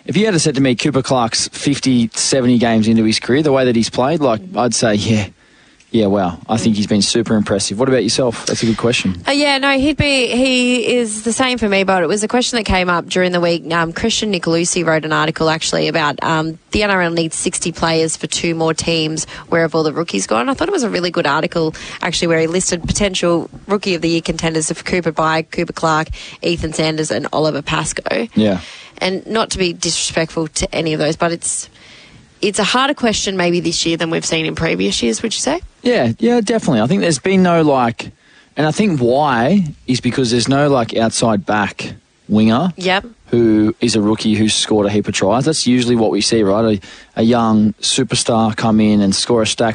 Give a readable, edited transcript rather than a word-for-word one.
if you had said to me Cooper Clark's 50, 70 games into his career, the way that he's played, like, I'd say, yeah, wow. I think he's been super impressive. What about yourself? That's a good question. He is the same for me, but it was a question that came up during the week. Christian Nicolosi wrote an article actually about the NRL needs 60 players for 2 more teams. Where have all the rookies gone? I thought it was a really good article actually where he listed potential Rookie of the Year contenders of Cooper Bye, Cooper Clark, Ethan Sanders and Oliver Pascoe. Yeah. And not to be disrespectful to any of those, but it's a harder question maybe this year than we've seen in previous years, would you say? Yeah, definitely. I think there's been no, and I think why is because there's no, outside back winger who is a rookie who's scored a heap of tries. That's usually what we see, right? A young superstar come in and score a stack